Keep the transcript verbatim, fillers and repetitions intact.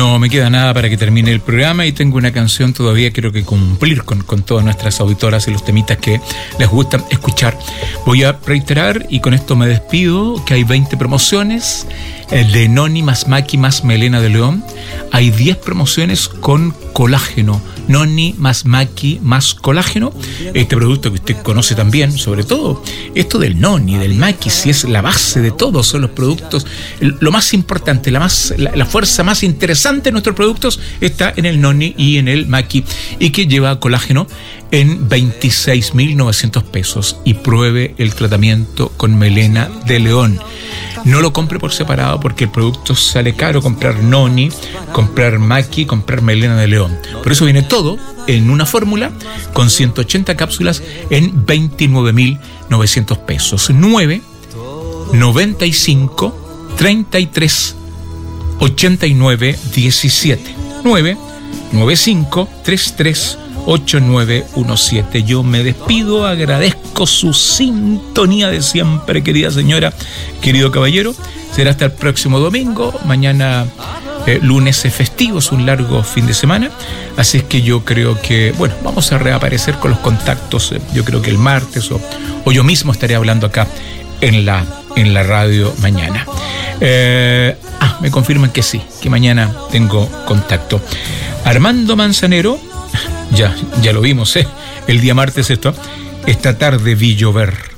No me queda nada para que termine el programa y tengo una canción todavía, quiero que cumplir con, con todas nuestras auditoras y los temitas que les gustan escuchar. Voy a reiterar y con esto me despido que hay veinte promociones de Noni más Maki más Melena de León. Hay diez promociones con colágeno. Noni más Maki más colágeno. Este producto que usted conoce también, sobre todo esto del Noni, del Maki, si es la base de todos, son los productos, lo más importante, la más la, la fuerza más interesante de nuestros productos está en el Noni y en el Maki, y que lleva colágeno en veintiséis mil novecientos pesos. Y pruebe el tratamiento con Melena de León. No lo compre por separado porque el producto sale caro comprar Noni, comprar Maki, comprar Melena de León. Por eso viene todo en una fórmula con ciento ochenta cápsulas en veintinueve mil novecientos pesos. nueve noventa y cinco treinta y tres ochenta y nueve diecisiete. nueve noventa y cinco treinta y tres ocho nueve uno siete. Yo me despido, agradezco su sintonía de siempre, querida señora, querido caballero. Será hasta el próximo domingo. Mañana eh, lunes es festivo, es un largo fin de semana, así es que yo creo que, bueno, vamos a reaparecer con los contactos. Yo creo que el martes o, o yo mismo estaré hablando acá en la, en la radio mañana. Eh, ah, me confirman que sí, que mañana tengo contacto. Armando Manzanero. Ya, ya lo vimos, ¿eh? El día martes esto. Esta tarde vi llover.